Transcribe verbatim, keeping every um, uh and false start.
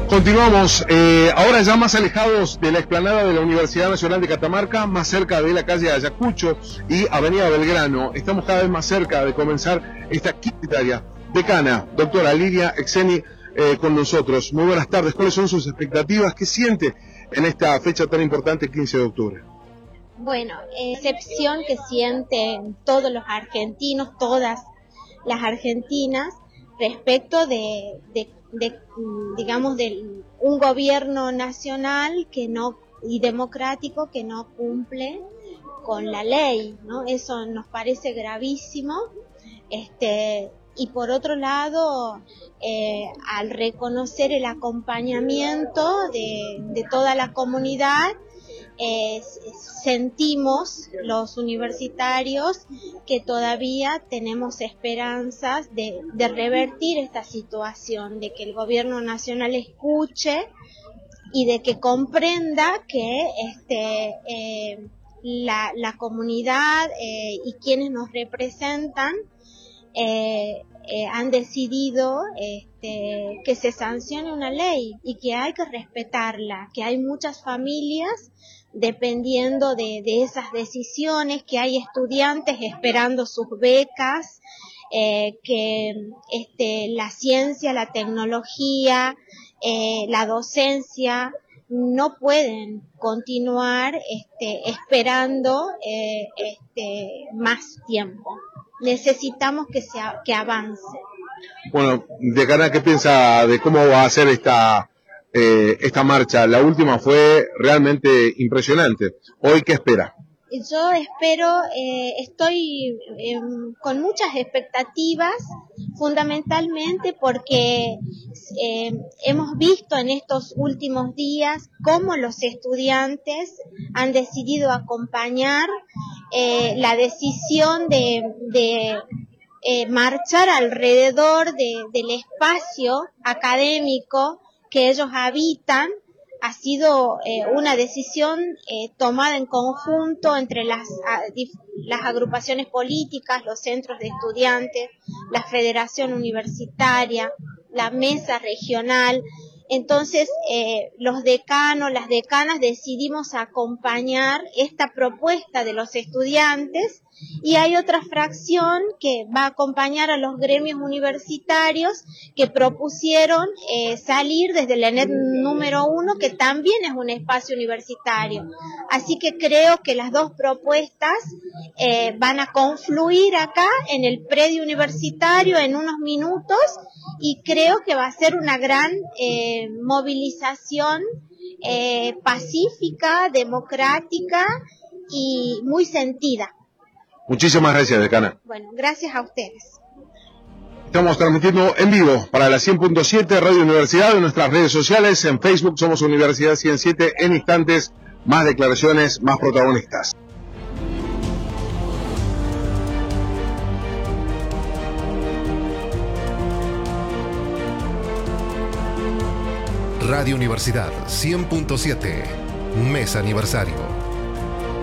Continuamos, eh, ahora ya más alejados de la explanada de la Universidad Nacional de Catamarca, más cerca de la calle Ayacucho y Avenida Belgrano. Estamos cada vez más cerca de comenzar esta quinta área. Decana, doctora Lidia Exeni, eh, con nosotros. Muy buenas tardes. ¿Cuáles son sus expectativas? ¿Qué siente en esta fecha tan importante, quince de octubre? Bueno, excepción que sienten todos los argentinos, todas las argentinas, respecto de, de, de digamos, de un gobierno nacional que no y democrático que no cumple con la ley, ¿no? Eso nos parece gravísimo. Este, y por otro lado, eh, al reconocer el acompañamiento de, de toda la comunidad, Eh, sentimos los universitarios que todavía tenemos esperanzas de, de revertir esta situación, de que el gobierno nacional escuche y de que comprenda que este, eh, la, la comunidad eh, y quienes nos representan eh, eh, han decidido este, que se sancione una ley y que hay que respetarla, que hay muchas familias dependiendo de, de esas decisiones, que hay estudiantes esperando sus becas, eh, que este, la ciencia, la tecnología, eh, la docencia no pueden continuar este, esperando eh, este, más tiempo. Necesitamos que, se, que avance. Bueno, Decana, ¿qué piensa de cómo va a ser esta Eh, esta marcha? La última fue realmente impresionante. ¿Hoy qué espera? Yo espero, eh, estoy eh, con muchas expectativas, fundamentalmente porque eh, hemos visto en estos últimos días cómo los estudiantes han decidido acompañar eh, la decisión de, de eh, marchar alrededor de, del espacio académico que ellos habitan. Ha sido eh, una decisión eh, tomada en conjunto entre las, a, dif, las agrupaciones políticas, los centros de estudiantes, la federación universitaria, la mesa regional. Entonces, eh, los decanos, las decanas decidimos acompañar esta propuesta de los estudiantes, y hay otra fracción que va a acompañar a los gremios universitarios que propusieron eh, salir desde el ENET número uno, que también es un espacio universitario. Así que creo que las dos propuestas eh, van a confluir acá en el predio universitario en unos minutos, y creo que va a ser una gran eh, movilización eh, pacífica, democrática y muy sentida. Muchísimas gracias, Decana. Bueno, gracias a ustedes. Estamos transmitiendo en vivo para la cien punto siete Radio Universidad, en nuestras redes sociales. En Facebook somos Universidad cien siete. En instantes, más declaraciones, más protagonistas. Radio Universidad cien punto siete, mes aniversario.